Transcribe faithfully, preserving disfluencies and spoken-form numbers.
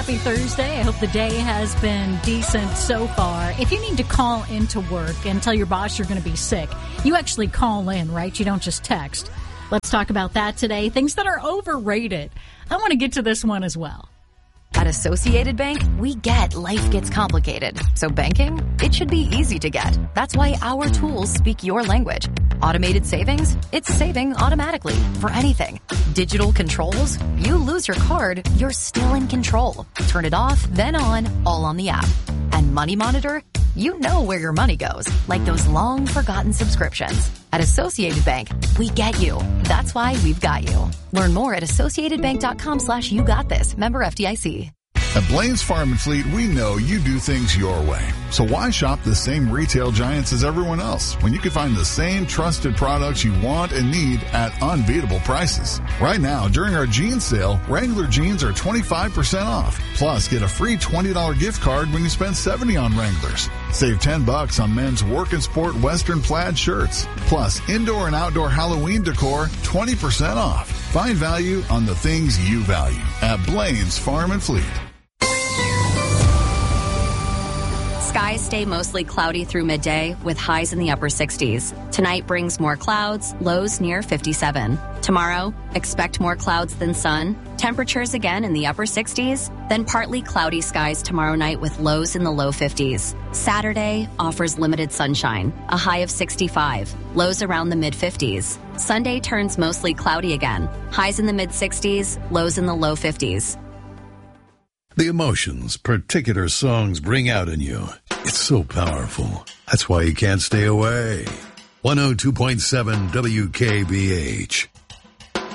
Happy Thursday. I hope the day has been decent so far. If you need to call into work and tell your boss you're going to be sick, you actually call in, right? You don't just text. Let's talk about that today. Things that are overrated. I want to get to this one as well. At Associated Bank, we get life gets complicated. So banking, it should be easy to get. That's why our tools speak your language. Automated savings, it's saving automatically for anything. Digital controls, you lose your card, you're still in control. Turn it off, then on, all on the app. And Money Monitor, you know where your money goes, like those long-forgotten subscriptions. At Associated Bank, we get you. That's why we've got you. Learn more at associatedbank.com slash you got this. Member F D I C. At Blaine's Farm and Fleet, we know you do things your way. So why shop the same retail giants as everyone else when you can find the same trusted products you want and need at unbeatable prices? Right now, during our jeans sale, Wrangler jeans are twenty-five percent off. Plus, get a free twenty dollars gift card when you spend seventy dollars on Wranglers. Save ten bucks on men's work and sport Western plaid shirts. Plus, indoor and outdoor Halloween decor, twenty percent off. Find value on the things you value at Blaine's Farm and Fleet. Skies stay mostly cloudy through midday with highs in the upper sixties. Tonight brings more clouds, lows near fifty-seven. Tomorrow, expect more clouds than sun. Temperatures again in the upper sixties, then partly cloudy skies tomorrow night with lows in the low fifties. Saturday offers limited sunshine, a high of sixty-five, lows around the mid fifties. Sunday turns mostly cloudy again, highs in the mid sixties, lows in the low fifties. The emotions particular songs bring out in you. It's so powerful. That's why you can't stay away. one oh two point seven W K B H.